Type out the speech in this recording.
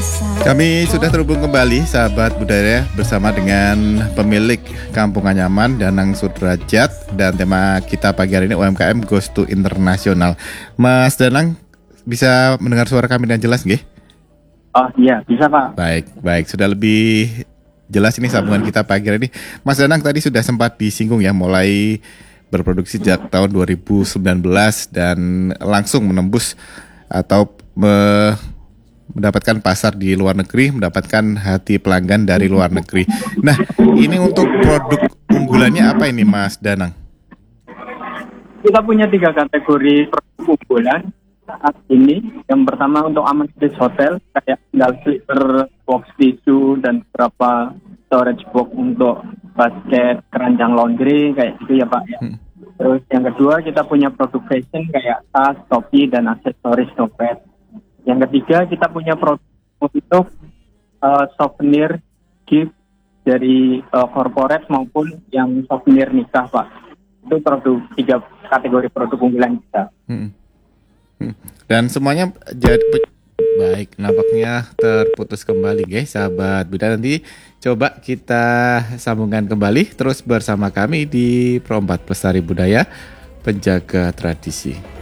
Kami sudah terhubung kembali sahabat budaya bersama dengan pemilik Kampung Anyaman Danang Sudrajat, dan tema kita pagi hari ini UMKM Goes to International. Mas Danang, bisa mendengar suara kami dengan jelas nggih? Oh iya, bisa Pak. Baik, sudah lebih jelas ini sambungan kita pagi hari ini. Mas Danang tadi sudah sempat disinggung ya, mulai berproduksi sejak tahun 2019 dan langsung menembus atau mendapatkan pasar di luar negeri, mendapatkan hati pelanggan dari luar negeri. Nah, ini untuk produk unggulannya apa ini Mas Danang? Kita punya 3 kategori produk unggulan saat ini. Yang pertama untuk amenities hotel, kayak tinggal slipper, box tisu, dan beberapa storage box untuk basket, keranjang laundry, kayak gitu ya Pak. Terus yang kedua kita punya produk fashion kayak tas, topi, dan aksesoris dompet. Yang ketiga kita punya produk untuk souvenir gift dari corporate maupun yang souvenir nikah Pak. Itu produk 3 kategori produk unggulan kita. Dan semuanya jadi baik. Nampaknya terputus kembali guys, sahabat budaya. Nanti coba kita sambungkan kembali terus bersama kami di Pro 4 Pelestari Budaya, Penjaga Tradisi.